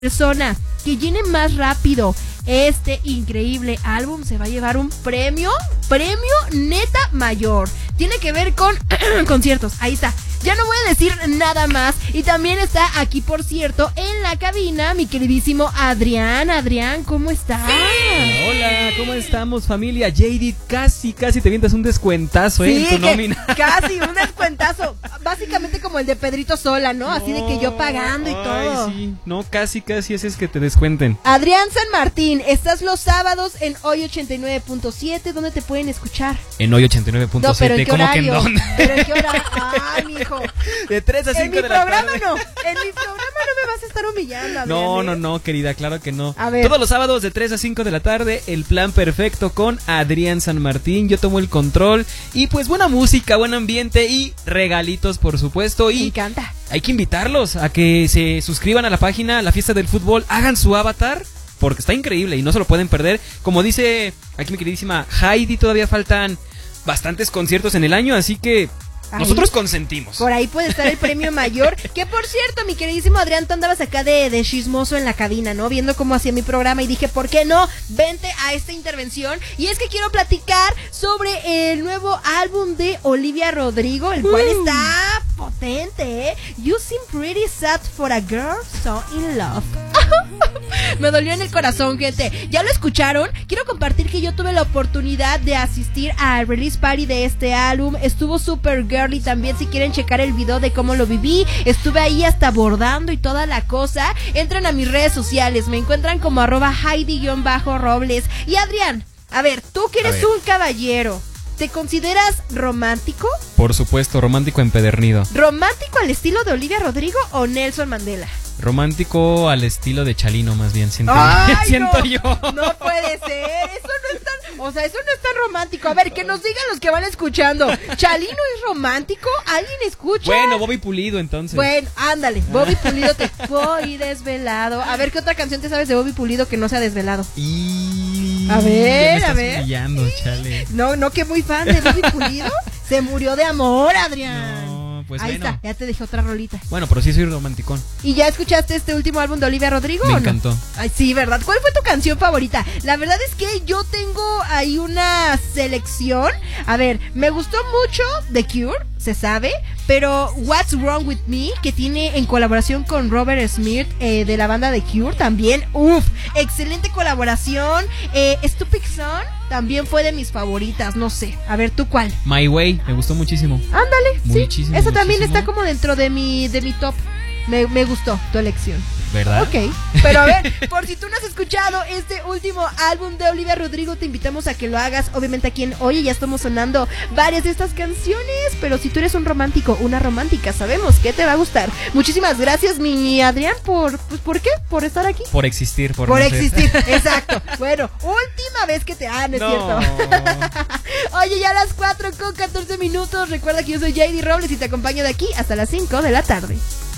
persona que llene más rápido este increíble álbum se va a llevar un premio neta mayor. Tiene que ver con conciertos, ahí está. Ya no voy a decir nada más. Y también está aquí, por cierto, en la cabina, mi queridísimo Adrián. Adrián, ¿cómo estás? Hola, ¿cómo estamos, familia? JD, casi te vientas un descuentazo, sí, en tu nómina. Casi, un descuentazo. Básicamente como el de Pedrito Sola, ¿no? Así de que yo pagando y todo. Sí, no, casi ese es que te descuenten. Adrián San Martín, estás los sábados en Hoy 89.7. ¿Dónde te pueden escuchar? En Hoy 89.7. No, pero ¿en qué ¿Cómo horario? que en dónde? ¿Pero en qué horario? Ay, mijo. De 3 a 5 de la tarde. En mi programa no me vas a estar humillando, Adrián. No, querida, claro que no. A ver. Todos los sábados de 3 a 5 de la tarde, el plan perfecto con Adrián San Martín. Yo tomo el control y pues buena música, buen ambiente y regalitos, por supuesto. Y me encanta. Hay que invitarlos a que se suscriban a la página La Fiesta del Fútbol, hagan su avatar, porque está increíble y no se lo pueden perder. Como dice aquí mi queridísima Heidi, todavía faltan bastantes conciertos en el año, así que nosotros consentimos. Por ahí puede estar el premio mayor. Que por cierto, mi queridísimo Adrián, tú andabas acá de chismoso en la cabina, ¿no? Viendo cómo hacía mi programa y dije, ¿por qué no? Vente a esta intervención. Y es que quiero platicar sobre el nuevo álbum de Olivia Rodrigo, el cual está potente, ¿eh? You seem pretty sad for a girl so in love. Me dolió en el corazón, gente. ¿Ya lo escucharon? Quiero compartir que yo tuve la oportunidad de asistir al release party de este álbum. Estuvo super girly también, si quieren checar el video de cómo lo viví. Estuve ahí hasta bordando y toda la cosa. Entren a mis redes sociales, me encuentran como @Heidi_Robles. Y Adrián, a ver, tú que eres un caballero, ¿te consideras romántico? Por supuesto, romántico empedernido. ¿Romántico al estilo de Olivia Rodrigo o Nelson Mandela? Romántico al estilo de Chalino, más bien, siento no, yo. No puede ser, eso no es tan, o sea, eso no es tan romántico. A ver, que nos digan los que van escuchando. ¿Chalino es romántico? ¿Alguien escucha? Bueno, Bobby Pulido, entonces. Bueno, ándale, Bobby Pulido te voy desvelado. A ver, ¿qué otra canción te sabes de Bobby Pulido que no sea desvelado? A ver, humillando, chale. No, que muy fan de Bobby Pulido. Se murió de amor, Adrián. No, pues ahí bueno. está, ya te dejé otra rolita. Bueno, pero sí soy romanticón. ¿Y ya escuchaste este último álbum de Olivia Rodrigo? Me encantó. No? Ay, sí, ¿verdad? ¿Cuál fue tu canción favorita? La verdad es que yo tengo ahí una selección. A ver, me gustó mucho The Cure, se sabe, pero What's Wrong With Me, que tiene en colaboración con Robert Smith, de la banda The Cure, también, excelente colaboración. Stupid Son también fue de mis favoritas, no sé, a ver, ¿tú cuál? My Way, me gustó muchísimo. Ándale, muchísimo, sí, esa también muchísimo. está como dentro de mi top. Me gustó tu elección. ¿Verdad? Ok, pero a ver, por si tú no has escuchado este último álbum de Olivia Rodrigo, te invitamos a que lo hagas. Obviamente aquí en Oye ya estamos sonando varias de estas canciones, pero si tú eres un romántico, una romántica, sabemos que te va a gustar. Muchísimas gracias, mi Adrián, ¿por qué? ¿Por estar aquí? Por existir, por existir, exacto. Bueno, última vez que te... no es cierto. Oye, ya a las 4:14. Recuerda que yo soy JD Robles y te acompaño de aquí hasta las 5 de la tarde.